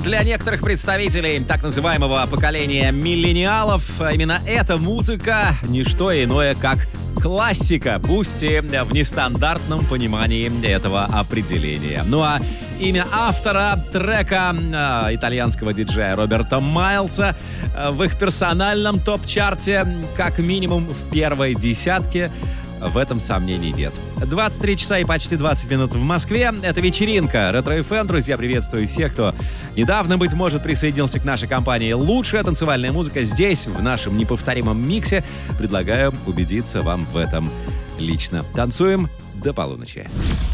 для некоторых представителей так называемого поколения миллениалов именно эта музыка не что иное, как классика, пусть и в нестандартном понимании этого определения. Ну а имя автора трека итальянского диджея Роберта Майлса в их персональном топ-чарте как минимум в первой десятке. В этом сомнений нет. 23 часа и почти 20 минут в Москве. Это вечеринка Ретро FM. Друзья, приветствую всех, кто недавно, быть может, присоединился к нашей компании «Лучшая танцевальная музыка». Здесь, в нашем неповторимом миксе, предлагаю убедиться вам в этом лично. Танцуем до полуночи.